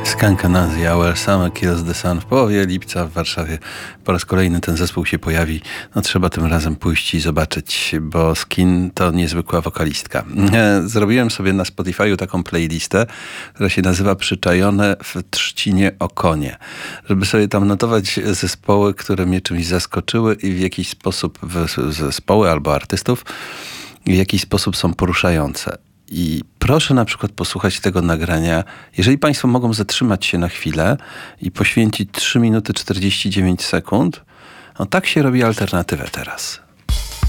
Skanka Hour, Summer Kills the Sun. W połowie lipca w Warszawie po raz kolejny ten zespół się pojawi. No trzeba tym razem pójść i zobaczyć, bo Skin to niezwykła wokalistka. Zrobiłem sobie na Spotify'u taką playlistę, która się nazywa Przyczajone w trzcinie okonie. Żeby sobie tam notować zespoły, które mnie czymś zaskoczyły i w jakiś sposób zespoły albo artystów w jakiś sposób są poruszające. I proszę na przykład posłuchać tego nagrania. Jeżeli Państwo mogą zatrzymać się na chwilę i poświęcić 3 minuty 49 sekund, no tak się robi alternatywę teraz.